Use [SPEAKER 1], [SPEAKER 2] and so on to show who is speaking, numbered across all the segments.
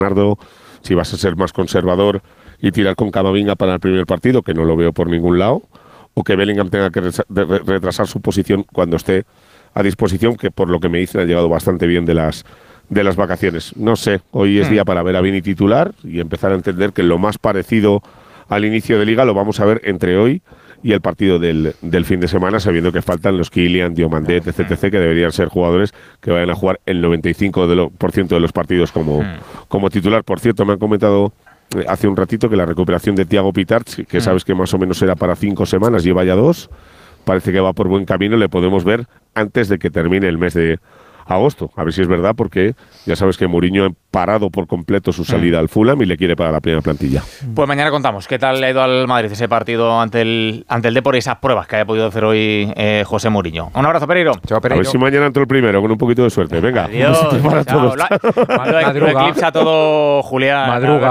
[SPEAKER 1] Bernardo, si vas a ser más conservador y tirar con Camavinga para el primer partido, que no lo veo por ningún lado, o que Bellingham tenga que retrasar su posición cuando esté a disposición, que por lo que me dicen ha llegado bastante bien de las vacaciones. No sé, hoy es día para ver a Vini titular y empezar a entender que lo más parecido al inicio de Liga lo vamos a ver entre hoy y el partido del fin de semana, sabiendo que faltan los Kylian, Diomandé, etc., que deberían ser jugadores que vayan a jugar el 95% de los partidos como titular. Por cierto, me han comentado hace un ratito que la recuperación de Thiago Pitarch, que sabes que más o menos era para 5 semanas, lleva ya 2, parece que va por buen camino, le podemos ver antes de que termine el mes de agosto, a ver si es verdad, porque ya sabes que Mourinho ha parado por completo su salida al Fulham y le quiere para la primera plantilla.
[SPEAKER 2] Pues mañana contamos qué tal le ha ido al Madrid ese partido ante el Depor y esas pruebas que haya podido hacer hoy José Mourinho. Un abrazo, Pereiro.
[SPEAKER 3] Chao, Pereiro.
[SPEAKER 1] A ver si mañana entró el primero con un poquito de suerte. Venga.
[SPEAKER 2] Adiós. Para todos. Lo eclipsa todo Julián.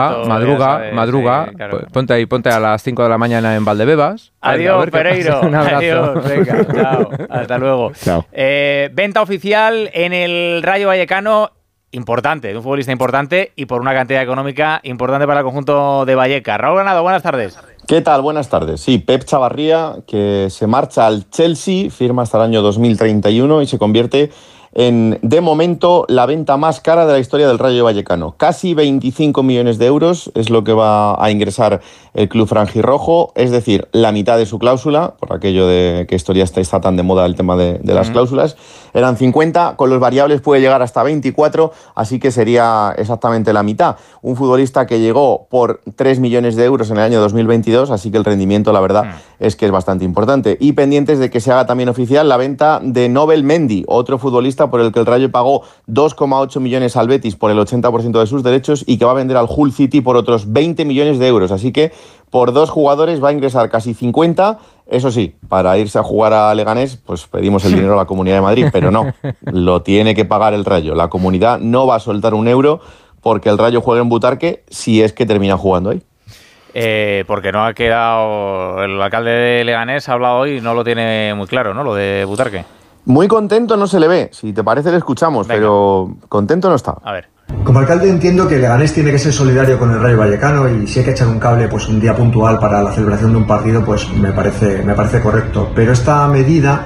[SPEAKER 3] Madruga. Sí, claro. Ponte a las 5 de la mañana en Valdebebas.
[SPEAKER 2] Adiós, Pereiro.
[SPEAKER 3] Un abrazo.
[SPEAKER 2] Adiós. Venga, chao. Hasta luego.
[SPEAKER 1] Chao.
[SPEAKER 2] Venta oficial en el Rayo Vallecano. Importante, de un futbolista importante y por una cantidad económica importante para el conjunto de Vallecas. Raúl Granado, buenas tardes.
[SPEAKER 4] ¿Qué tal? Buenas tardes. Sí, Pep Chavarría, que se marcha al Chelsea, firma hasta el año 2031 y se convierte en, de momento, la venta más cara de la historia del Rayo Vallecano. Casi 25 millones de euros es lo que va a ingresar el club franjirrojo, es decir, la mitad de su cláusula, por aquello de que esto ya está tan de moda el tema de las cláusulas. Eran 50, con los variables puede llegar hasta 24, así que sería exactamente la mitad. Un futbolista que llegó por 3 millones de euros en el año 2022, así que el rendimiento, la verdad, es que es bastante importante. Y pendientes de que se haga también oficial la venta de Nobel Mendy, otro futbolista por el que el Rayo pagó 2,8 millones al Betis por el 80% de sus derechos y que va a vender al Hull City por otros 20 millones de euros. Así que por 2 jugadores va a ingresar casi 50. Eso sí, para irse a jugar a Leganés, pues pedimos el dinero a la Comunidad de Madrid, pero no, lo tiene que pagar el Rayo. La Comunidad no va a soltar un euro porque el Rayo juegue en Butarque si es que termina jugando ahí.
[SPEAKER 2] Porque no ha quedado, el alcalde de Leganés ha hablado hoy y no lo tiene muy claro, ¿no? Lo de Butarque.
[SPEAKER 4] Muy contento no se le ve, si te parece le escuchamos. Venga. Pero contento no está.
[SPEAKER 2] A ver.
[SPEAKER 5] Como alcalde entiendo que Leganés tiene que ser solidario con el Rayo Vallecano y si hay que echar un cable pues un día puntual para la celebración de un partido, pues me parece correcto. Pero esta medida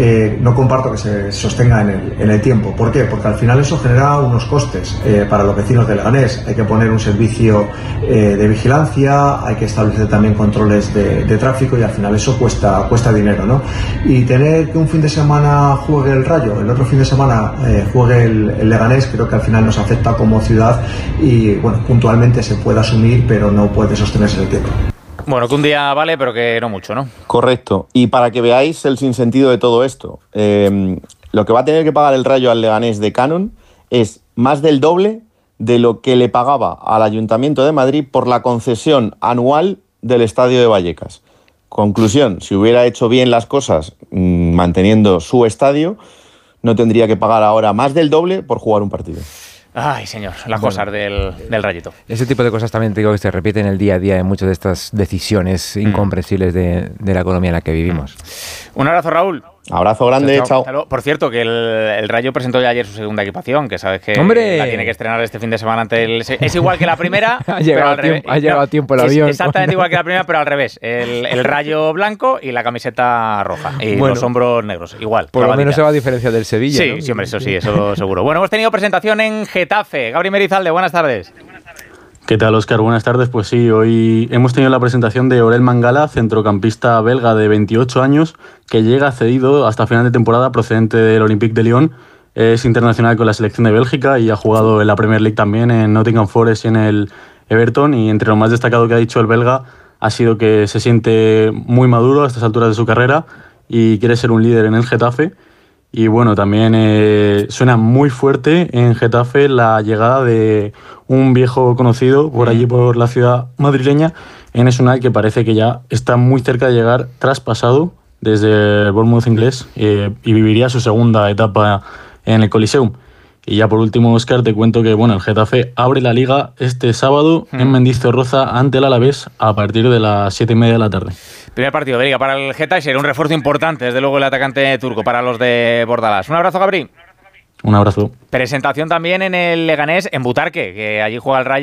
[SPEAKER 5] no comparto que se sostenga en el tiempo. ¿Por qué? Porque al final eso genera unos costes para los vecinos de Leganés. Hay que poner un servicio de vigilancia, hay que establecer también controles de tráfico y al final eso cuesta dinero, ¿no? Y tener que un fin de semana juegue el Rayo, el otro fin de semana juegue el Leganés, creo que al final nos afecta como ciudad y bueno, puntualmente se puede asumir, pero no puede sostenerse en el tiempo.
[SPEAKER 2] Bueno, que un día vale, pero que no mucho, ¿no?
[SPEAKER 4] Correcto. Y para que veáis el sinsentido de todo esto, lo que va a tener que pagar el Rayo al Leganés de canon es más del doble de lo que le pagaba al Ayuntamiento de Madrid por la concesión anual del Estadio de Vallecas. Conclusión, si hubiera hecho bien las cosas manteniendo su estadio, no tendría que pagar ahora más del doble por jugar un partido.
[SPEAKER 2] Ay, señor, las cosas del Rayito.
[SPEAKER 3] Ese tipo de cosas también te digo que se repiten en el día a día en muchas de estas decisiones incomprensibles de la economía en la que vivimos.
[SPEAKER 2] Un abrazo, Raúl.
[SPEAKER 4] Abrazo grande, chao.
[SPEAKER 2] Por cierto, que el Rayo presentó ya ayer su segunda equipación, que sabes que
[SPEAKER 3] ¡hombre!
[SPEAKER 2] La tiene que estrenar este fin de semana ante el... Es igual que la primera,
[SPEAKER 3] ha llegado a tiempo el avión.
[SPEAKER 2] Exactamente igual que la primera, pero al revés. El Rayo blanco y la camiseta roja. Y los hombros negros, igual.
[SPEAKER 3] Por lo menos se va a diferencia del Sevilla,
[SPEAKER 2] sí, ¿no? Sí, hombre, eso seguro. Bueno, hemos tenido presentación en Getafe. Gabriel Merizalde, buenas tardes.
[SPEAKER 6] ¿Qué tal, Óscar? Buenas tardes. Pues sí, hoy hemos tenido la presentación de Orel Mangala, centrocampista belga de 28 años, que llega cedido hasta final de temporada procedente del Olympique de Lyon. Es internacional con la selección de Bélgica y ha jugado en la Premier League también, en Nottingham Forest y en el Everton. Y entre lo más destacado que ha dicho el belga ha sido que se siente muy maduro a estas alturas de su carrera y quiere ser un líder en el Getafe. Y bueno, también suena muy fuerte en Getafe la llegada de un viejo conocido por allí, por la ciudad madrileña, Enes Unal, que parece que ya está muy cerca de llegar traspasado desde el Bournemouth inglés y viviría su segunda etapa en el Coliseum. Y ya por último, Óscar, te cuento que el Getafe abre la Liga este sábado en Mendizorroza ante el Alavés a partir de las 7:30 de la tarde.
[SPEAKER 2] Primer partido de Liga para el Getafe, será un refuerzo importante, desde luego el atacante turco para los de Bordalás. Un abrazo, Gabri.
[SPEAKER 6] Un abrazo.
[SPEAKER 2] Presentación también en el Leganés, en Butarque, que allí juega el Rayo.